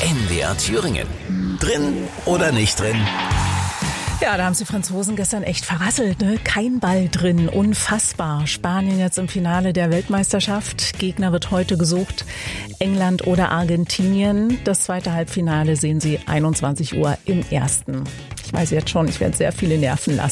NDR Thüringen. Drin oder nicht drin? Ja, da haben die Franzosen gestern echt verrasselt, ne? Kein Ball drin, unfassbar. Spanien jetzt im Finale der Weltmeisterschaft. Gegner wird heute gesucht. England oder Argentinien. Das zweite Halbfinale sehen Sie 21 Uhr im ersten. Ich weiß jetzt schon, ich werde sehr viele nerven lassen.